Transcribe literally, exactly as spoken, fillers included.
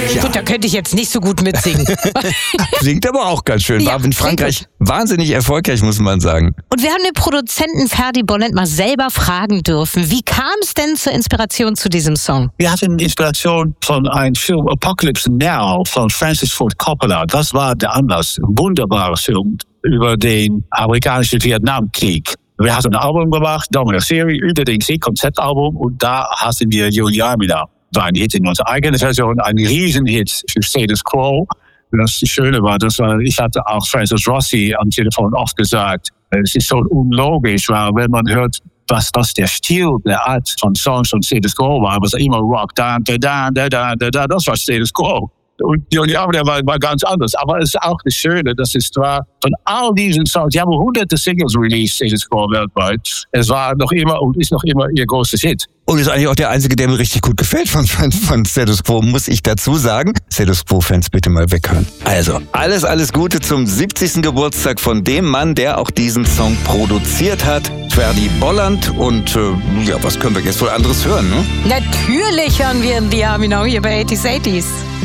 Ja. Gut, da könnte ich jetzt nicht so gut mitsingen. Klingt aber auch ganz schön. War Ja, in Frankreich wahnsinnig erfolgreich, muss man sagen. Und wir haben den Produzenten Ferdi Bolland mal selber fragen dürfen. Wie kam es denn zur Inspiration zu diesem Song? Wir hatten Inspiration von einem Film Apocalypse Now von Francis Ford Coppola. Das war der Anlass. Ein wunderbarer Film über den amerikanischen Vietnamkrieg. Wir hatten ein Album gemacht, dann eine Serie über den Krieg, Konzeptalbum, und da hatten wir Juliamina. War ein Hit in unserer eigenen Version, ein Riesenhit für Status Quo. Und das Schöne war, das war, ich hatte auch Francis Rossi am Telefon oft gesagt, es ist so unlogisch, weil wenn man hört, was das der Stil, der Art von Songs von Status Quo war, was immer Rock, da, da, da, da, da, da, da, das war Status Quo. Und Juliamina war, war ganz anders. Aber es ist auch das Schöne, dass es war von all diesen Songs, die haben hunderte Singles released, Status Quo weltweit. Es war noch immer und ist noch immer ihr großes Hit. Und ist eigentlich auch der einzige, der mir richtig gut gefällt von, von, von Status Quo, muss ich dazu sagen. Status Quo-Fans bitte mal weghören. Also, alles, alles Gute zum siebzigsten Geburtstag von dem Mann, der auch diesen Song produziert hat, Ferdi Bolland. Und äh, ja, was können wir jetzt wohl anderes hören, ne? Natürlich hören wir in The Army Now hier bei eighties eighties.